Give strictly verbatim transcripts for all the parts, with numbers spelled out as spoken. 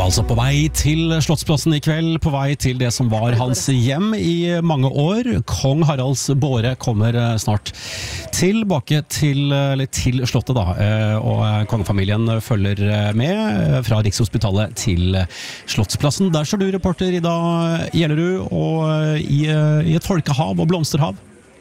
Altså på vei til Slottsplassen I kveld, på vei til det som var hans hjem I mange år. Kong Haralds båre kommer snart tilbake til, eller til Slottet da, og kongefamilien følger med fra Rikshospitalet til Slottsplassen. Der står du, reporter Ida Gjellerud, og i, i et folkehav og blomsterhav.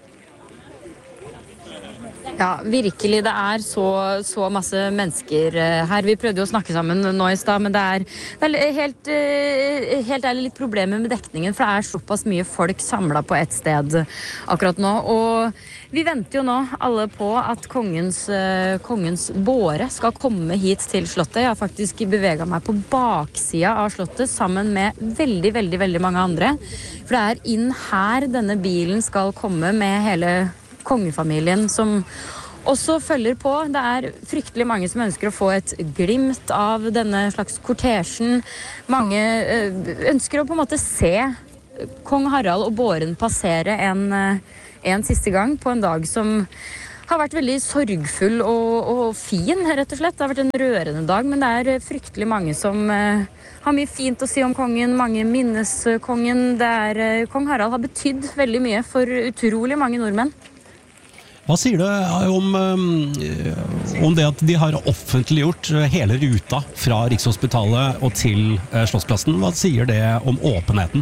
Ja, virkelig. Det er så, så masse mennesker her. Vi prøvde jo å snakke sammen nå I sted, men det er, det er helt, helt ærlig litt problemer med dekningen, for det er såpass mye folk samlet på et sted akkurat nå. Og vi venter jo nå alle på at kongens, kongens båre skal komme hit til Slottet. Jeg har faktisk beveget meg på baksida av Slottet sammen med veldig, veldig, veldig mange andre. For det er inn her denne bilen skal komme med hele kongefamilien som også følger på. Det er fryktelig mange som ønsker å få et glimt av denne slags kortesjen. Mange ønsker å på en måte se kong Harald og båren passere en, en siste gang på en dag som har vært veldig sorgfull og, og fin, rett og slett. Det har vært en rørende dag, men det er fryktelig mange som har mye fint å si om kongen. Mange minnes kongen. Det er, kong Harald har betydd veldig mye for utrolig mange nordmenn. Hva sier du om, om det at de har offentliggjort hele ruta fra Rikshospitalet og til Slottsplassen? Hva sier det om åpenheten?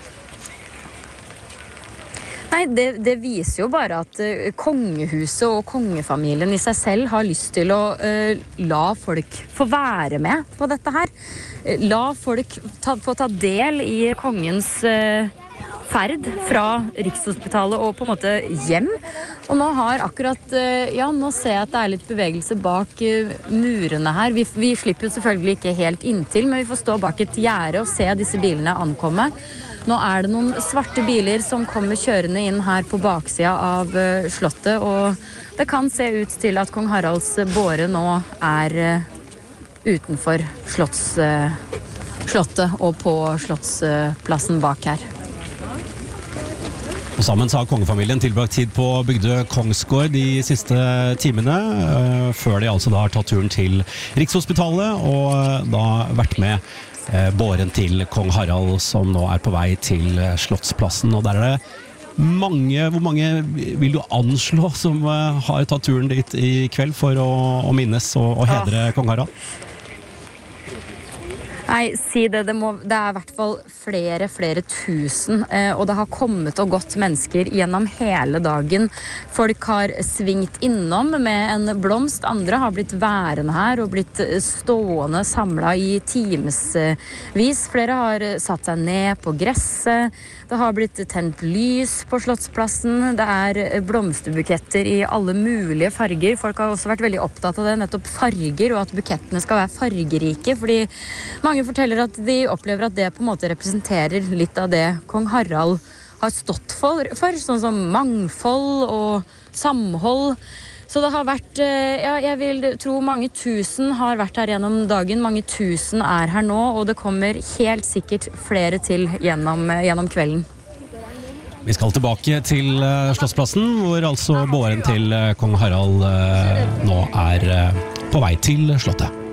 Nei, det, det viser jo bare at kongehuset og kongefamilien I seg selv har lyst til å uh, la folk få være med på dette her. La folk ta, få ta del I kongens uh, ferd fra Rikshospitalet og på en måte hjem. Og nå har akkurat, ja, nå ser jeg at det er litt bevegelse bak murene her. Vi, vi slipper jo selvfølgelig ikke helt inntil, men vi får stå bak et gjerde og se disse bilene ankomme. Nå er det noen svarte biler som kommer kjørende inn her på baksida av Slottet, og det kan se ut til at kong Haralds båre nå er utenfor Slotts, Slottet og på Slottsplassen bak her. Og sammen så har kongefamilien tilbrakt tid på Bygdø Kongsgård de siste timene, uh, før de altså da har tatt turen til Rikshospitalet og uh, da vært med uh, båren til kong Harald som nå er på vei til uh, Slottsplassen. Og der er det mange, hvor mange vil du anslå som uh, har tatt turen dit I kveld for å, å minnes og, og hedre ja. Kong Harald? Nei, si det. Det, må, det er I hvert fall flere, flere tusen, eh, og det har kommet og gått mennesker gjennom hele dagen. Folk har svingt innom med en blomst, andre har blitt værende her og blitt stående samlet I timesvis. Flere har satt seg ned på gresset, det har blitt tent lys på Slottsplassen, det er blomsterbuketter I alle mulige farger. Folk har også vært veldig opptatt av det, nettopp farger, og at bukettene skal være fargerike, fordi mange forteller at de opplever at det på en måte representerer litt av det kong Harald har stått for, for sånn som mangfold og samhold. Så det har vært, ja, jeg vil tro mange tusen har vært her gjennom dagen, mange tusen er her nå, og det kommer helt sikkert flere til gjennom, gjennom kvelden. Vi skal tilbake til Slottsplassen, hvor altså båren til kong Harald nå er på vei til Slottet.